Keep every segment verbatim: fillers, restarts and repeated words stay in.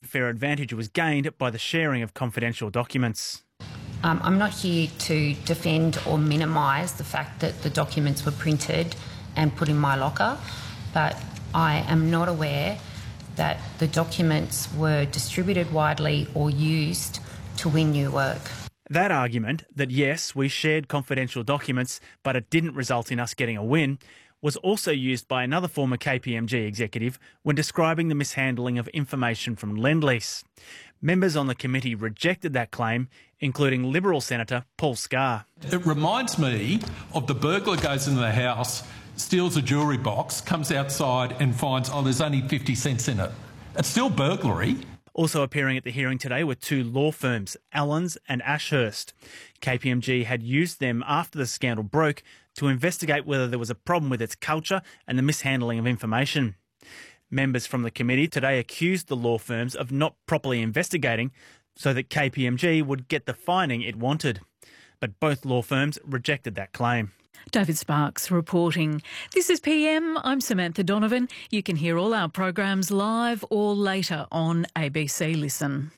unfair advantage was gained by the sharing of confidential documents. Um, I'm not here to defend or minimise the fact that the documents were printed and put in my locker, but I am not aware that the documents were distributed widely or used to win new work. That argument that, yes, we shared confidential documents, but it didn't result in us getting a win, was also used by another former K P M G executive when describing the mishandling of information from Lendlease. Members on the committee rejected that claim, including Liberal Senator Paul Scar. It reminds me of the burglar goes into the house, steals a jewellery box, comes outside and finds, oh, there's only fifty cents in it. It's still burglary. Also appearing at the hearing today were two law firms, Allens and Ashurst. K P M G had used them after the scandal broke to investigate whether there was a problem with its culture and the mishandling of information. Members from the committee today accused the law firms of not properly investigating so that K P M G would get the finding it wanted. But both law firms rejected that claim. David Sparks reporting. This is P M. I'm Samantha Donovan. You can hear all our programs live or later on A B C Listen.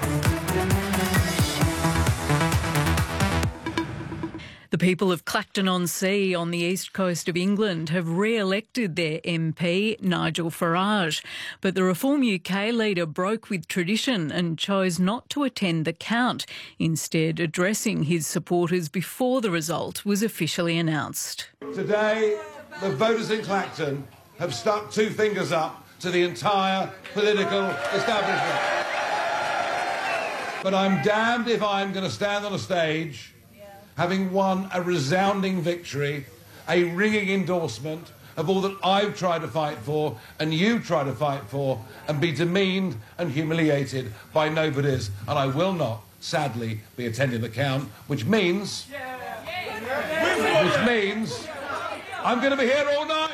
The people of Clacton-on-Sea on the east coast of England have re-elected their M P, Nigel Farage. But the Reform U K leader broke with tradition and chose not to attend the count, instead addressing his supporters before the result was officially announced. Today, the voters in Clacton have stuck two fingers up to the entire political establishment. But I'm damned if I'm going to stand on a stage having won a resounding victory, a ringing endorsement of all that I've tried to fight for and you try to fight for, and be demeaned and humiliated by nobodies. And I will not, sadly, be attending the count, which means, which means I'm going to be here all night.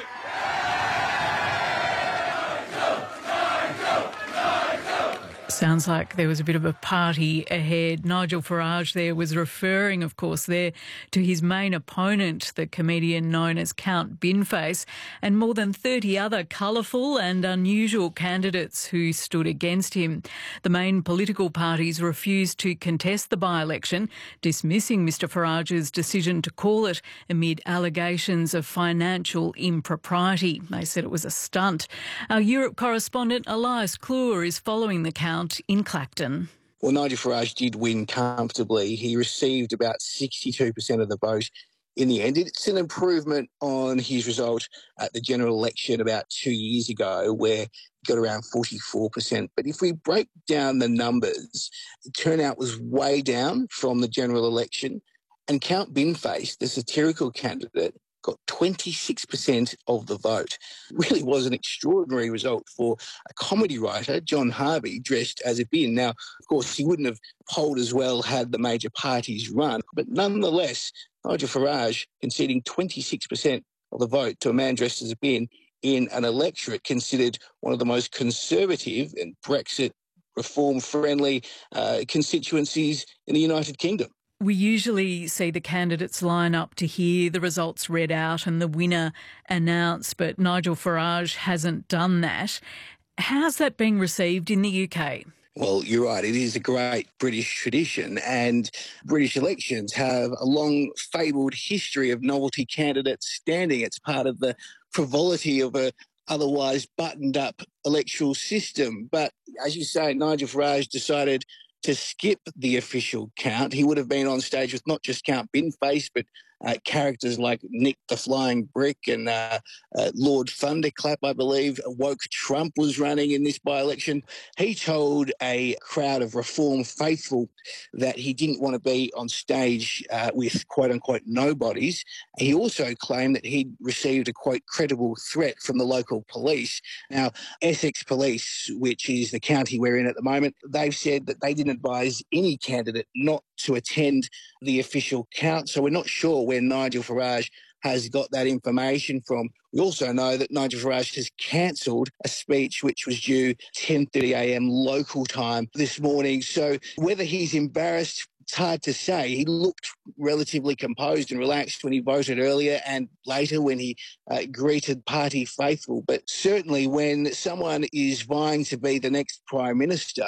Sounds like there was a bit of a party ahead. Nigel Farage there was referring, of course, there to his main opponent, the comedian known as Count Binface, and more than thirty other colourful and unusual candidates who stood against him. The main political parties refused to contest the by-election, dismissing Mr Farage's decision to call it amid allegations of financial impropriety. They said it was a stunt. Our Europe correspondent Elias Kluwer is following the count in Clacton. Well, Nigel Farage did win comfortably. He received about sixty-two percent of the vote in the end. It's an improvement on his result at the general election about two years ago, where he got around forty-four percent. But if we break down the numbers, the turnout was way down from the general election. And Count Binface, the satirical candidate, got twenty-six percent of the vote. It really was an extraordinary result for a comedy writer, John Harvey, dressed as a bin. Now, of course, he wouldn't have polled as well had the major parties run, but nonetheless, Nigel Farage conceding twenty-six percent of the vote to a man dressed as a bin in an electorate considered one of the most conservative and Brexit reform-friendly uh, constituencies in the United Kingdom. We usually see the candidates line up to hear the results read out and the winner announced, but Nigel Farage hasn't done that. How's that being received in the U K? Well, you're right. It is a great British tradition, and British elections have a long fabled history of novelty candidates standing. It's part of the frivolity of a otherwise buttoned-up electoral system. But as you say, Nigel Farage decided to skip the official count. He would have been on stage with not just Count Binface, but uh, characters like Nick the Flying Brick and uh, uh, Lord Thunderclap, I believe. Woke Trump was running in this by-election. He told a crowd of Reform faithful that he didn't want to be on stage uh, with quote-unquote nobodies. He also claimed that he'd received a, quote, credible threat from the local police. Now, Essex Police, which is the county we're in at the moment, they've said that they didn't advise any candidate not to attend the official count. So we're not sure where Nigel Farage has got that information from. We also know that Nigel Farage has cancelled a speech which was due ten thirty a m local time this morning. So whether he's embarrassed, it's hard to say. He looked relatively composed and relaxed when he voted earlier and later when he uh, greeted party faithful. But certainly when someone is vying to be the next Prime Minister,